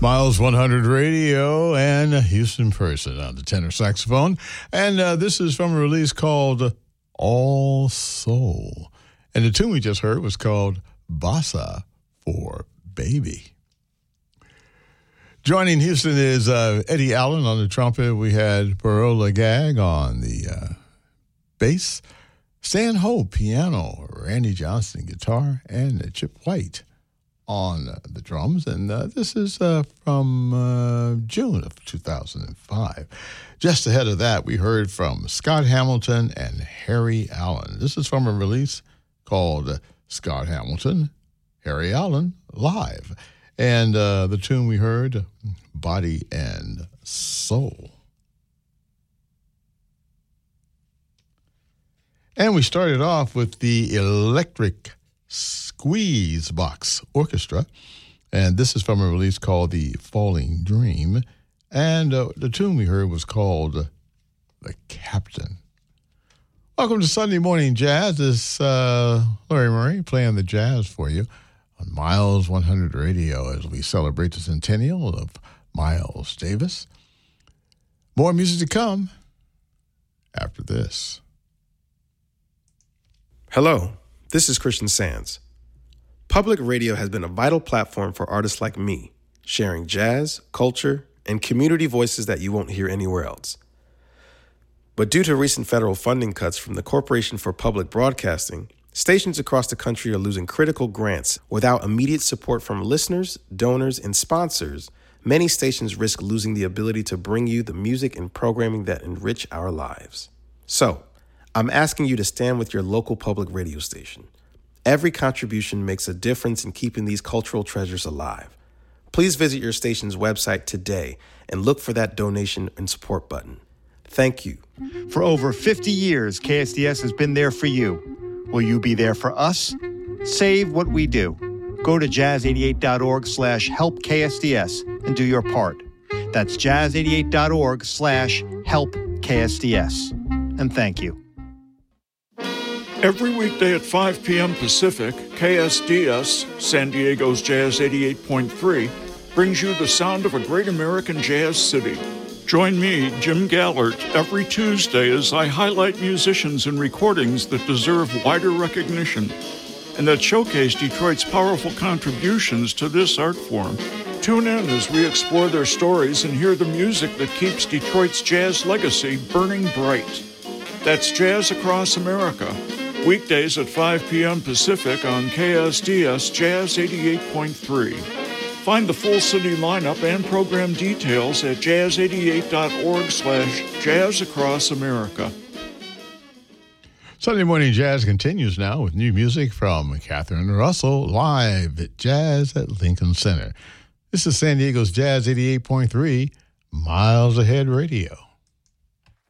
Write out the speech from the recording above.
Miles 100 Radio and Houston Person on the tenor saxophone. And this is from a release called All Soul. And the tune we just heard was called Bossa for Baby. Joining Houston is Eddie Allen on the trumpet. We had Parola Gag on the bass, Stan Hope piano, Randy Johnson guitar, and Chip White on the drums. And this is from June of 2005. Just ahead of that, we heard from Scott Hamilton and Harry Allen. This is from a release called Scott Hamilton, Harry Allen Live. And the tune we heard, Body and Soul. And we started off with the Electric Squeeze Box Orchestra, and this is from a release called The Falling Dream, and the tune we heard was called The Captain. Welcome to Sunday Morning Jazz. This is Larry Murray playing the jazz for you on Miles 100 Radio as we celebrate the centennial of Miles Davis. More music to come after this. Hello, this is Christian Sands. Public radio has been a vital platform for artists like me, sharing jazz, culture, and community voices that you won't hear anywhere else. But due to recent federal funding cuts from the Corporation for Public Broadcasting, stations across the country are losing critical grants. Without immediate support from listeners, donors, and sponsors, many stations risk losing the ability to bring you the music and programming that enrich our lives. So, I'm asking you to stand with your local public radio station. Every contribution makes a difference in keeping these cultural treasures alive. Please visit your station's website today and look for that donation and support button. Thank you. For over 50 years, KSDS has been there for you. Will you be there for us? Save what we do. Go to jazz88.org/helpksds and do your part. That's jazz88.org/helpksds. And thank you. Every weekday at 5 p.m. Pacific, KSDS, San Diego's Jazz 88.3, brings you the sound of a great American jazz city. Join me, Jim Gallert, every Tuesday as I highlight musicians and recordings that deserve wider recognition and that showcase Detroit's powerful contributions to this art form. Tune in as we explore their stories and hear the music that keeps Detroit's jazz legacy burning bright. That's Jazz Across America. Weekdays at 5 p.m. Pacific on KSDS Jazz 88.3. Find the full city lineup and program details at jazz88.org/jazzacrossamerica. Sunday Morning Jazz continues now with new music from Catherine Russell live at Jazz at Lincoln Center. This is San Diego's Jazz 88.3, Miles Ahead Radio.